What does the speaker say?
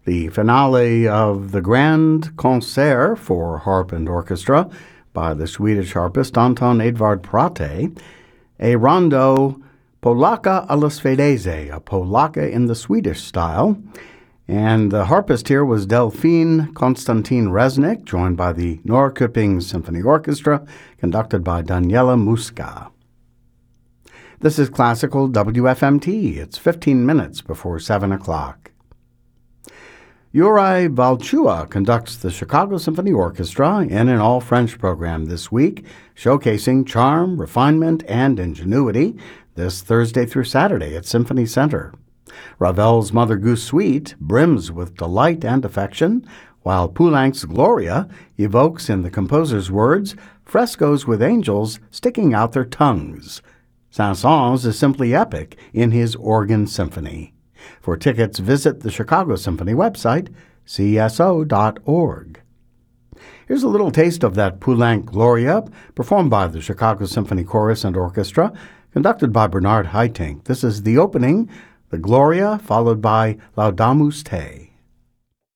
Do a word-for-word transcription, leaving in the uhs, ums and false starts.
The finale of the Grand Concert for Harp and Orchestra by the Swedish harpist Anton Edvard Prate, a rondo Polacca alla svedese, a polacca in the Swedish style. And the harpist here was Delphine Konstantin Resnick, joined by the Norrköping Symphony Orchestra, conducted by Daniela Muska. This is Classical W F M T. It's fifteen minutes before seven o'clock. Juraj Valchua conducts the Chicago Symphony Orchestra in an all-French program this week, showcasing charm, refinement, and ingenuity this Thursday through Saturday at Symphony Center. Ravel's Mother Goose Suite brims with delight and affection, while Poulenc's Gloria evokes in the composer's words frescoes with angels sticking out their tongues. Saint-Saëns is simply epic in his organ symphony. For tickets, visit the Chicago Symphony website, c s o dot org. Here's a little taste of that Poulenc Gloria, performed by the Chicago Symphony Chorus and Orchestra, conducted by Bernard Haitink. This is the opening, the Gloria, followed by Laudamus Te.